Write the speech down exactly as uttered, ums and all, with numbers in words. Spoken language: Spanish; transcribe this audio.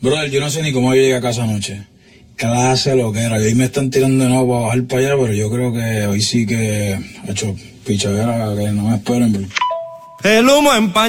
Brother, yo no sé ni cómo yo llegué a casa anoche. Clase lo que era. Y hoy me están tirando de nuevo para bajar para allá, pero yo creo que hoy sí que he hecho pichadera que no me esperen. El humo en